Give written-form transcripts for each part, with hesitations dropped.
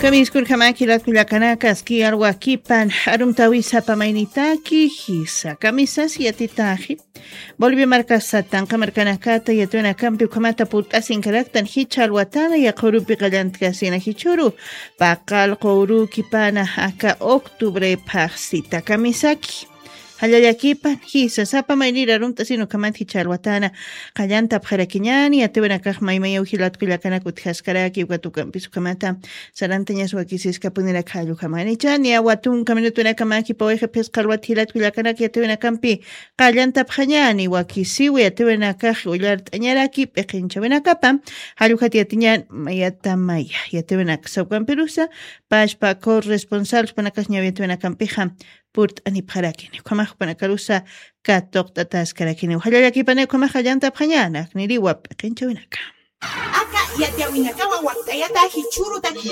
Kamiskur hamaki Kuyakanaka ski arwakipan arumtawisa pamainitaki hisa kamisas yatitaji Bolivia marca satanka marcanacata yatuena campi kamata putasin karaktan hichal watana ya qorupi qallantkasina hichuru paqal qoru kipana aka octubre paxita kamisaki Hallayakipan hisa sapa mainira rumta sino kamat hichalwatana qallanta pjarakiñani atewena kaq maymayaw hilatkullakanakut haskaraki watukan pisu kamata sarantañas wakisisqa punira khallu kamanichani awatun kaminutuna kamaki paweje pesqalwat hilatkullakanaki atewena kampi qallanta pjañani wakisiwi atewena kaq ullart añaraki peqinchawena kapa hallujati atiñan mayatamaya yatewena sawkan perusa pashpa corresponsal panakas ñawitewena kampija Purt anipharakini khamaj panakarusa katokta taskarakini hallaki pane khamaj llanta phañana niriwa qinchawinaka aka yatiawinaka waktayata hichurutaki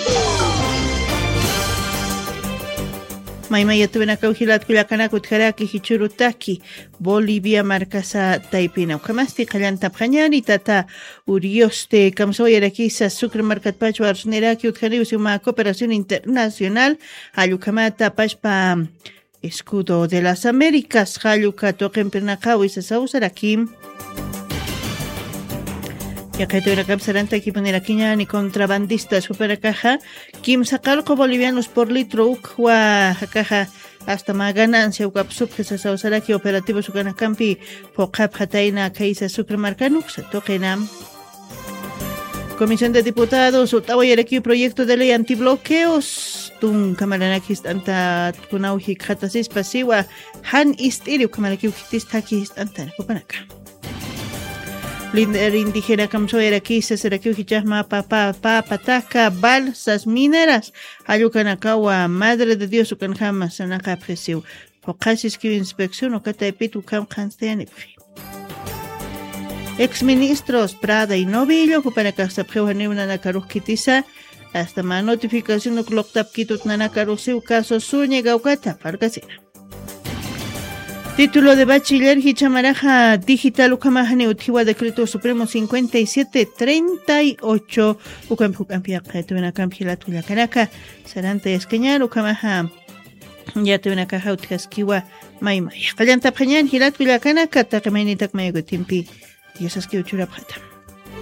Maymaya tuvenaka uhilat kullakanakut haraki hichurutaki Bolivia marcasa taipina kamasti qallanta phañani tata urioste kamsoyarakisa sucre markatpachu arsuneraki utkaniusi uma cooperación internacional allukamata pashpa Escudo de las Américas, Jaluka toquen pernakawi sa sausarakim. Ya que tuviera capsaranta aquí poner aquí ni contrabandistas supercaja, Kim sacarco bolivianos por litro ukwa caja hasta más ganancia ukapsup que sa sausaraki operativo sukanacampi pokap hataina kaisa supermarcanuk se toquenam. Comisión de Diputados, Utahuayaraki, proyecto de ley antibloqueos. Tun kamaranakis anta kunauhi khatasis pasiwa han istiri kamaraki ukitistaki anta kupanaka. Líder indígena kamsoyaraki sesaraki ukichahma pataka balsas mineras ayukanakawa madre de Dios ukanjama sanaka presiu. Pokasis que inspección okataipitu kam kansteanipri. Exministros Prada y Novillo, para que se prevenir una nacarusquitiza, hasta más notificación no cloctap kitut nanacarusiu caso suñe gaukata parcasina. Título de bachiller Hichamaraja Digital Ukamahane Utiwa Decreto Supremo 5738 Ukampia Tuena Campila Tuya Caraca Sarante Esqueñar Ukamaha ya tuena caja utkaskiwa maimaya. Kallanta Pañan Hilat Tuya Canaca Takamenita Mayagotimpi. Dios es que uchura plata.